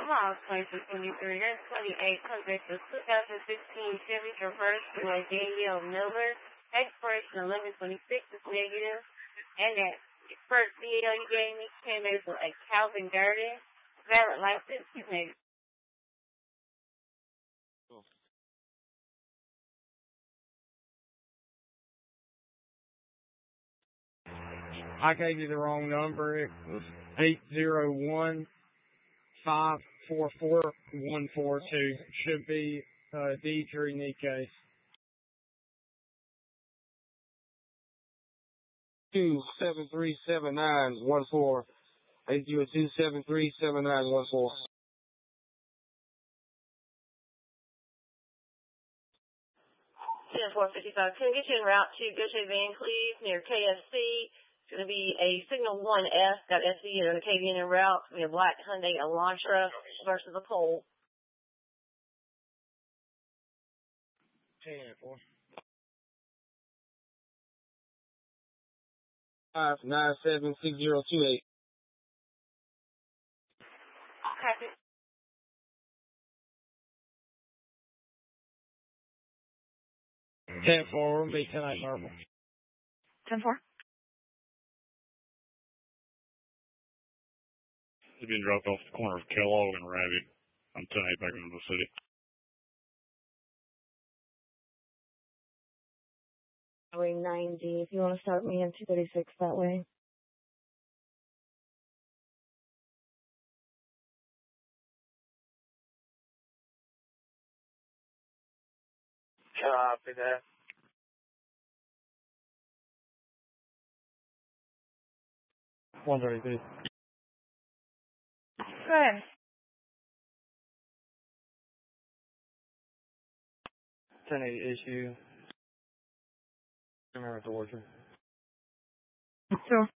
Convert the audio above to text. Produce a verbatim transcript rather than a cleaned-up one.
Miles twenty-two twenty-three, that's twenty-eight convict of two thousand sixteen Chevy Traverse by Danielle Miller. Expiration eleven twenty-six is negative. And that first V A O you gave me came in for a Calvin Garden. Valid license, you may. I gave you the wrong number. It was eight zero one, five four four, one four two. Should be uh, Deidre Nike. Two seven three seven nine one four. Eight zero two seven three seven nine one four. ten four fifty-five. Can I get you en route to Goshen Van, please, near K F C? It's going to be a Signal one S, got S V and a K V N en route. It's going to be a black Hyundai Elantra versus a Pole. ten four. Five nine seven six zero two eight. Copy. ten four will be tonight, Marble. ten four. He's being dropped off the corner of Kellogg and Rabbit. I'm ten eight back into the city. Highway ninety, if you want to start me in two thirty-six that way. Copy that. one thirty-two. Go ahead. ten eight issue. Remember Georgia. Sure.